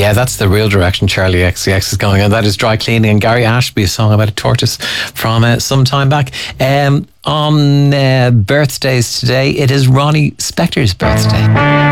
Yeah, that's the real direction Charlie XCX is going, and that is Dry Cleaning and Gary Ashby, a song about a tortoise from some time back. On birthdays today, it is Ronnie Spector's birthday.